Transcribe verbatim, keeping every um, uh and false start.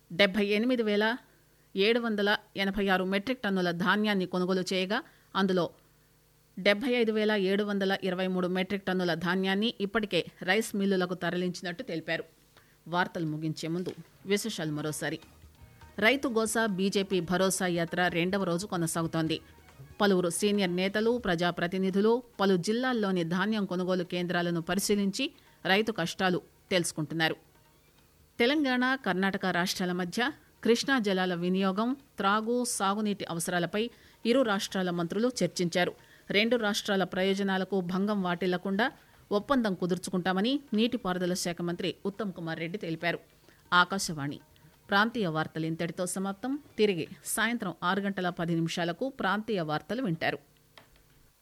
డెబ్బై ఎనిమిది వేల ఏడు వందల ఎనభై ఆరు మెట్రిక్ టన్నుల ధాన్యాన్ని కొనుగోలు చేయగా అందులో డెబ్బై ఐదు వేల ఏడు వందల ఇరవై మూడు మెట్రిక్ టన్నుల ధాన్యాన్ని ఇప్పటికే రైస్ మిల్లులకు తరలించినట్టు తెలిపారు. వార్తలు ముగించే ముందు విశేషాలు మరోసారి. రైతు గోసా బీజేపీ భరోసా యాత్ర రెండవ రోజు కొనసాగుతోంది. పలువురు సీనియర్ నేతలు, ప్రజాప్రతినిధులు పలు జిల్లాల్లోని ధాన్యం కొనుగోలు కేంద్రాలను పరిశీలించి రైతు కష్టాలు తెలుసుకుంటున్నారు. తెలంగాణ, కర్ణాటక రాష్ట్రాల మధ్య కృష్ణా జలాల వినియోగం, త్రాగు, సాగునీటి అవసరాలపై ఇరు రాష్ట్రాల మంత్రులు చర్చించారు. రెండు రాష్ట్రాల ప్రయోజనాలకు భంగం వాటిల్లకుండా ఒప్పందం కుదుర్చుకుంటామని నీటిపారుదల శాఖ మంత్రి ఉత్తమ్ కుమార్ రెడ్డి తెలిపారు. ఆకాశవాణి ప్రాంతీయ వార్తలు ఇంతటితో సమాప్తం. తిరిగి సాయంత్రం ఆరు గంటల పది నిమిషాలకు ప్రాంతీయ వార్తలు వింటారు.